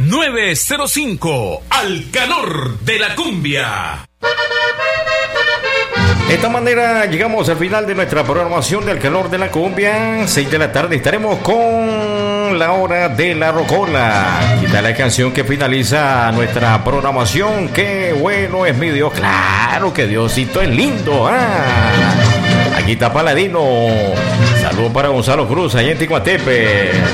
905, al calor de la cumbia. De esta manera llegamos al final de nuestra programación del calor de la cumbia. 6 de la tarde estaremos con la hora de la rocola. Y está la canción que finaliza nuestra programación. Qué bueno es mi Dios. Claro que Diosito es lindo. Aquí está Paladino. Saludos para Gonzalo Cruz, allá en Ticuatepe.